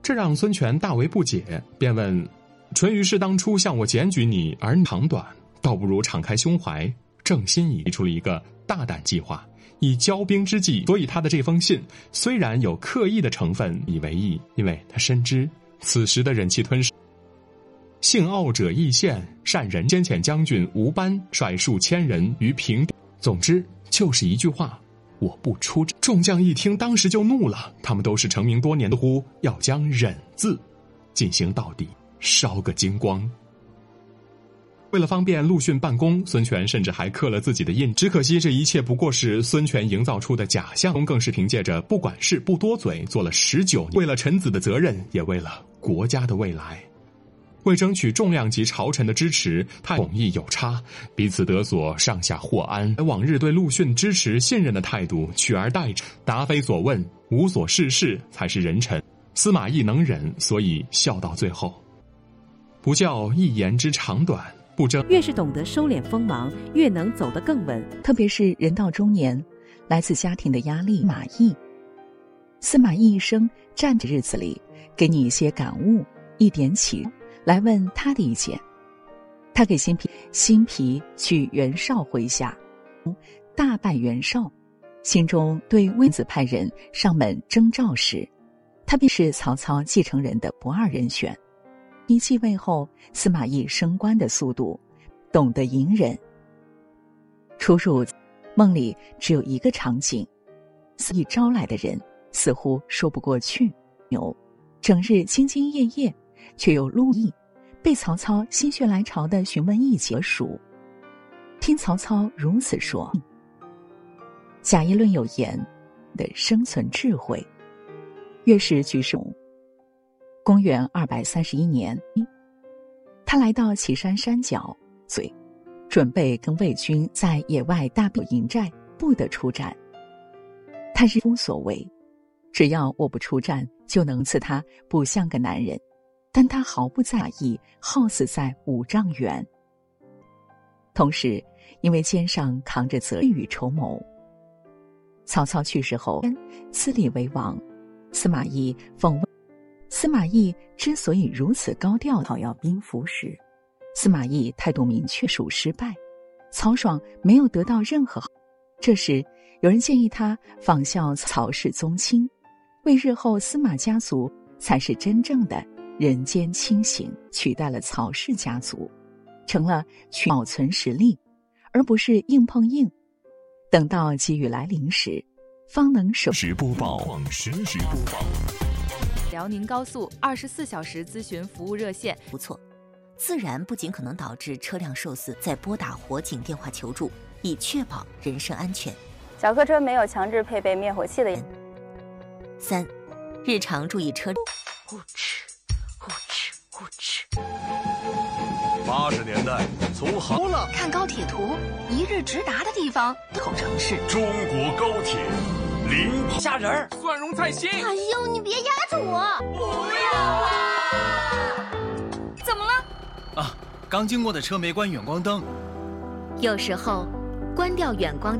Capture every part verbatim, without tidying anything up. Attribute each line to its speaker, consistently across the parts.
Speaker 1: 这让孙权大为不解，便问：淳于是当初向我检举你而长短，倒不如敞开胸怀，正心意提出了一个大胆计划，以骄兵之计。所以他的这封信虽然有刻意的成分以为意，因为他深知此时的忍气吞噬。性傲者易陷，善人先遣将军吴班率数千人于平地。总之就是一句话：我不出战。众将一听，当时就怒了，他们都是成名多年的，乎要将忍字进行到底，烧个精光。为了方便陆逊办公，孙权甚至还刻了自己的印。只可惜这一切不过是孙权营造出的假象，更是凭借着不管事不多嘴做了十九年，为了臣子的责任，也为了国家的未来。为争取重量级朝臣的支持，他迥异有差，彼此得所，上下获安。往日对陆逊支持信任的态度取而代之，答非所问，无所事事才是人臣。司马懿能忍，所以笑到最后。不教一言之长短，不争。
Speaker 2: 越是懂得收敛锋芒，越能走得更稳。
Speaker 3: 特别是人到中年，来自家庭的压力。司马懿，司马懿一生站的日子里，给你一些感悟，一点启。来问他的意见，他给辛毗辛毗去袁绍麾下，大败袁绍，心中对魏子派人上门征召时，他便是曹操继承人的不二人选。一继位后，司马懿升官的速度，懂得隐忍。出入梦里只有一个场景，司马懿招来的人似乎说不过去，牛整日兢兢业业，却又陆毅被曹操心血来潮的询问意见属。听曹操如此说，贾谊论有言的生存智慧，越是举手。公元二百三十一年，他来到岐山山脚，遂准备跟魏军在野外大兵营寨，不得出战。他日夫所为，只要我不出战，就能赐他不像个男人。但他毫不在意，好死在五丈原。同时，因为肩上扛着责任与筹谋，曹操去世后，自立为王。司马懿奉司马懿之所以如此高调讨要兵符时，司马懿态度明确，属失败。曹爽没有得到任何好。这时，有人建议他仿效曹氏宗亲，为日后司马家族才是真正的人间清醒，取代了曹氏家族，成了去保存实力，而不是硬碰硬。等到机遇来临时，方能守
Speaker 4: 实播报，实时播报。
Speaker 5: 辽宁高速二十四小时咨询服务热线
Speaker 6: 不错，自燃不仅可能导致车辆受死，再拨打火警电话求助，以确保人身安全。
Speaker 7: 小客车没有强制配备灭火器的人。
Speaker 6: 三，日常注意车。
Speaker 8: 呼哧呼哧呼哧。八十年代从好了
Speaker 9: 看高铁图，一日直达的地方，后城市。
Speaker 8: 中国高铁零
Speaker 10: 虾仁儿、蒜蓉菜心。
Speaker 9: 哎呦，你别压着我！
Speaker 10: 不要啊！
Speaker 9: 怎么了？
Speaker 10: 啊，刚经过的车没关远光灯。
Speaker 6: 有时候，关掉远光。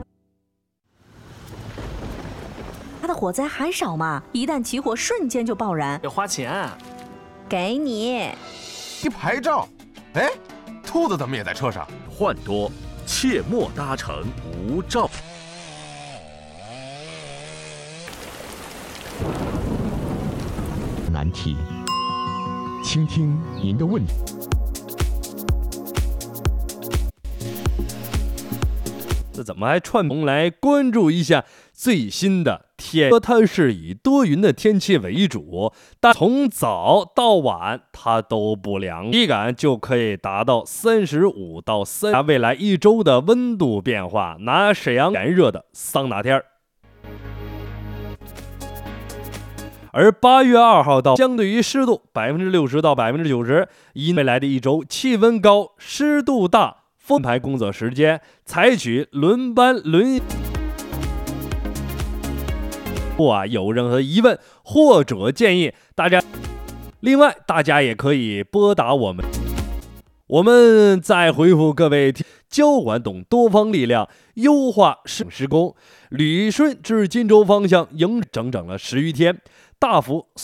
Speaker 11: 它的火灾还少嘛？一旦起火，瞬间就爆燃。
Speaker 10: 得花钱。
Speaker 11: 给你
Speaker 12: 一牌照。哎，兔子怎么也在车上？
Speaker 13: 患多，切莫搭乘无照。
Speaker 14: 难题，倾听您的问题。
Speaker 15: 这怎么还串通来关注一下最新的天？它是以多云的天气为主，但从早到晚它都不凉，体感就可以达到三十五到三。未来一周的温度变化，拿沈阳炎热的桑拿天儿。而八月二号到，相对于湿度百分之六十到百分之九十，因未来的一周气温高、湿度大，风排工作时间采取轮班轮。不啊，有任何疑问或者建议，大家另外大家也可以拨打我们，我们再回复各位。交管懂多方力量优化施工，旅顺至荆州方向迎整整了十余天，大幅